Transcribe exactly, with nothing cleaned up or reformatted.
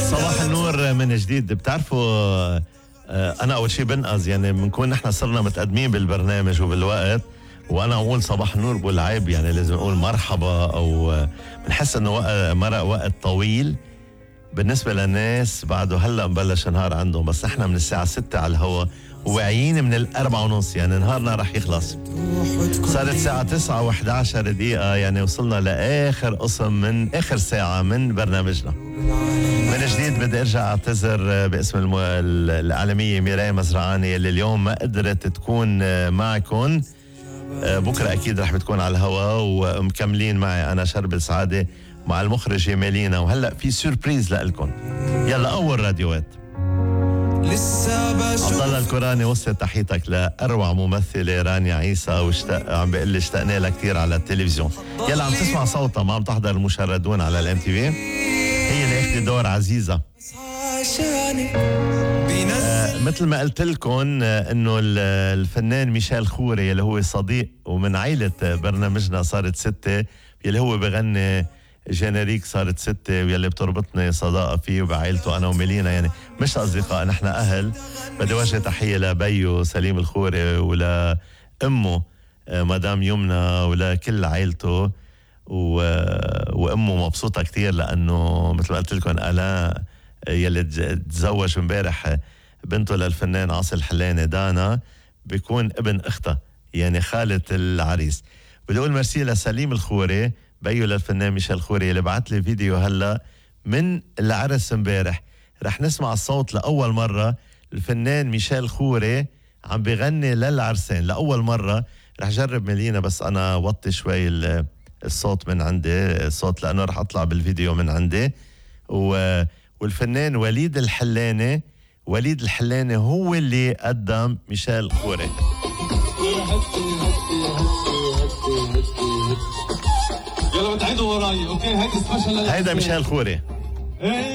صباح النور من جديد. بتعرفوا انا اول شيء بنقص يعني بنكون نحن صرنا متقدمين بالبرنامج وبالوقت، وانا اقول صباح النور بقول عيب، يعني لازم اقول مرحبا، او بنحس انه مرق وقت طويل بالنسبه للناس بعده هلا مبلش نهار عندهم، بس نحن من الساعه ستة على الهواء وواعيين من الأربعة ونص، يعني نهارنا رح يخلص. صارت الساعة تسعة وإحدى عشر دقيقة، يعني وصلنا لآخر قسم من آخر ساعة من برنامجنا. من جديد بدي أرجع أعتذر باسم المو... الإعلامية ميراي مزرعاني اللي اليوم ما قدرت تكون معكم. بكرة أكيد رح بتكون على الهواء ومكملين معي أنا شربل سعادة مع المخرجة ميلينا، وهلأ في سوربريز لكم. يلا أول راديوات. عبد الله الكوراني وصل تحيتك لأروع ممثلة رانيا عيسى، واشتاق عم بيقول لي اشتقنا لها كثير على التلفزيون. يلا عم تسمع صوتها، ما عم تحضر المشردون على الام تي في. هي اللي اخذت دور عزيزة. آه مثل ما قلت لكم آه انه الفنان ميشيل خوري اللي هو صديق ومن عائلة برنامجنا صارت ستة، اللي هو بغني جينيريك صارت ستة، واللي بتربطني صداقة فيه وبعائلته أنا وميلينا، يعني مش أصدقاء نحن أهل. بدي وجه تحية لبيو سليم الخوري ولأمه مدام يمنى ولكل عائلته، وأمه مبسوطة كتير لأنه مثل ما قلت لكم ألا يلي تزوج امبارح بنته للفنان عاصي الحلاني دانا بيكون ابن أختها، يعني خالة العريس. بدي أقول مرسي لسليم الخوري بيو للفنان ميشيل خوري اللي بعت لي فيديو هلا من العرس امبارح. رح نسمع الصوت لأول مرة، الفنان ميشيل خوري عم بيغني للعرسين لأول مرة. رح جرب ميلينا بس أنا وطي شوي الصوت من عندي، الصوت لأنه رح أطلع بالفيديو من عندي. والفنان وليد الحلاني وليد الحلاني هو اللي قدم ميشيل خوري. يلا بتعيدوا وراي. اوكي هيدي سبيشال. هيدا ميشيل خوري.